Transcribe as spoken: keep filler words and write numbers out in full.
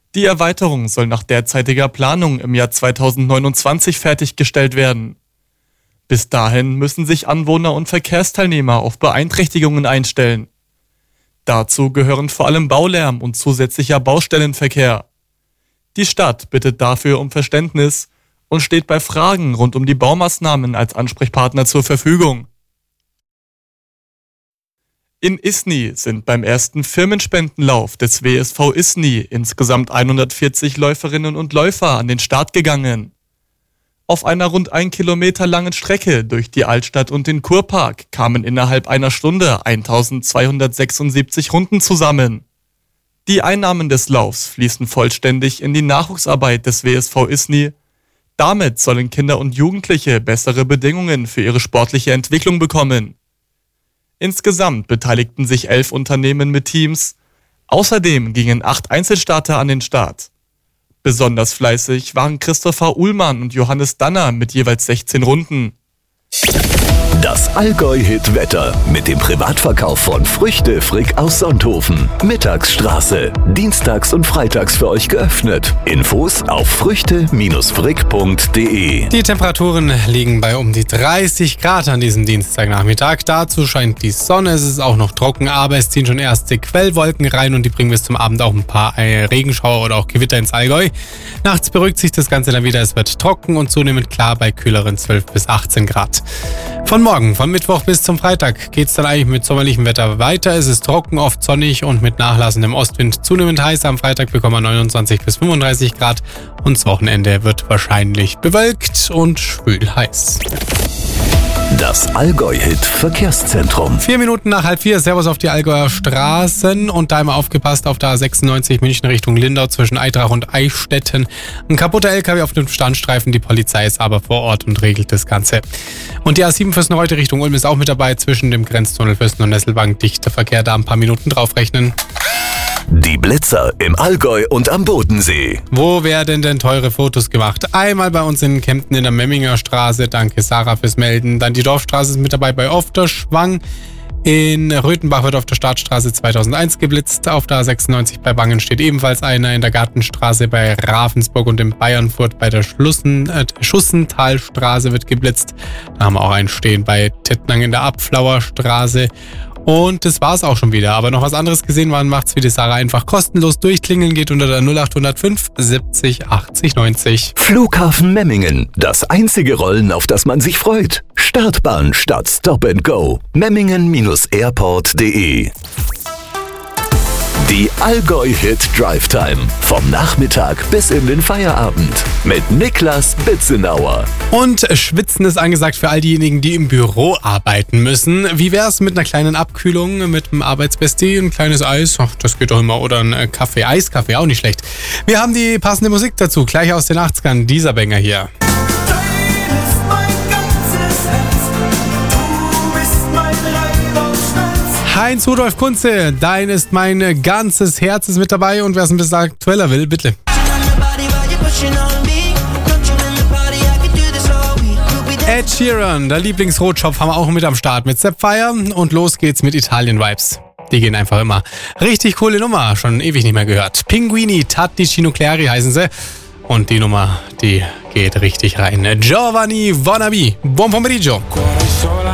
Die Erweiterung soll nach derzeitiger Planung im Jahr zweitausendneunundzwanzig fertiggestellt werden. Bis dahin müssen sich Anwohner und Verkehrsteilnehmer auf Beeinträchtigungen einstellen. Dazu gehören vor allem Baulärm und zusätzlicher Baustellenverkehr. Die Stadt bittet dafür um Verständnis und steht bei Fragen rund um die Baumaßnahmen als Ansprechpartner zur Verfügung. In Isny sind beim ersten Firmenspendenlauf des W S V Isny insgesamt hundertvierzig Läuferinnen und Läufer an den Start gegangen. Auf einer rund ein Kilometer langen Strecke durch die Altstadt und den Kurpark kamen innerhalb einer Stunde eintausendzweihundertsechsundsiebzig Runden zusammen. Die Einnahmen des Laufs fließen vollständig in die Nachwuchsarbeit des W S V Isny. Damit sollen Kinder und Jugendliche bessere Bedingungen für ihre sportliche Entwicklung bekommen. Insgesamt beteiligten sich elf Unternehmen mit Teams. Außerdem gingen acht Einzelstarter an den Start. Besonders fleißig waren Christopher Uhlmann und Johannes Danner mit jeweils sechzehn Runden. Das Allgäu-Hit-Wetter mit dem Privatverkauf von Früchte Frick aus Sonthofen. Mittagsstraße. Dienstags und freitags für euch geöffnet. Infos auf früchte frick punkt de. Die Temperaturen liegen bei um die dreißig Grad an diesem Dienstagnachmittag. Dazu scheint die Sonne, es ist auch noch trocken, aber es ziehen schon erste Quellwolken rein und die bringen bis zum Abend auch ein paar Regenschauer oder auch Gewitter ins Allgäu. Nachts beruhigt sich das Ganze dann wieder, es wird trocken und zunehmend klar bei kühleren zwölf bis achtzehn Grad. Von morgen, von Mittwoch bis zum Freitag, geht es dann eigentlich mit sommerlichem Wetter weiter. Es ist trocken, oft sonnig und mit nachlassendem Ostwind zunehmend heiß. Am Freitag bekommen wir neunundzwanzig bis fünfunddreißig Grad und das Wochenende wird wahrscheinlich bewölkt und schwül heiß. Das Allgäu-Hit-Verkehrszentrum. Vier Minuten nach halb vier, Servus auf die Allgäuer Straßen und da immer aufgepasst auf der A sechsundneunzig München Richtung Lindau zwischen Eitrach und Eichstätten. Ein kaputter L K W auf dem Standstreifen, die Polizei ist aber vor Ort und regelt das Ganze. Und die A sieben Fürstenreuth Richtung Ulm ist auch mit dabei, zwischen dem Grenztunnel Fürsten und Nesselbank dichter Verkehr, da ein paar Minuten draufrechnen. Die Blitzer im Allgäu und am Bodensee. Wo werden denn teure Fotos gemacht? Einmal bei uns in Kempten in der Memminger Straße, danke Sarah fürs Melden. Dann die Dorfstraße ist mit dabei bei Ofterschwang. In Röthenbach wird auf der Startstraße zweitausendeins geblitzt. Auf der A sechsundneunzig bei Wangen steht ebenfalls einer. In der Gartenstraße bei Ravensburg und in Bayernfurt bei der Schlussen, äh, Schussenthalstraße wird geblitzt. Da haben wir auch einen stehen bei Tettnang in der Abflauer Straße. Und das war's auch schon wieder. Aber noch was anderes gesehen, man macht's wie die Sarah einfach kostenlos durchklingeln, geht unter der null acht null fünf siebzig achtzig neunzig. Flughafen Memmingen. Das einzige Rollen, auf das man sich freut. Startbahn statt Stop and Go. Memmingen Airport punkt de. Die Allgäu-Hit Drive Time. Vom Nachmittag bis in den Feierabend. Mit Niklas Bitzenauer. Und Schwitzen ist angesagt für all diejenigen, die im Büro arbeiten müssen. Wie wär's mit einer kleinen Abkühlung, mit einem Arbeitsbestie, ein kleines Eis? Ach, das geht doch immer. Oder ein Kaffee, Eiskaffee, auch nicht schlecht. Wir haben die passende Musik dazu, gleich aus den achtzigern. Dieser Banger hier. Heinz Rudolf Kunze, dein ist mein ganzes Herz ist mit dabei und wer es ein bisschen aktueller will, bitte. Ed Sheeran, der Lieblingsrotschopf, haben wir auch mit am Start mit Sapphire und los geht's mit Italien-Vibes. Die gehen einfach immer. Richtig coole Nummer, schon ewig nicht mehr gehört. Pinguini, Tattici Nucleari heißen sie und die Nummer, die geht richtig rein. Giovanni Wannabe, buon pomeriggio.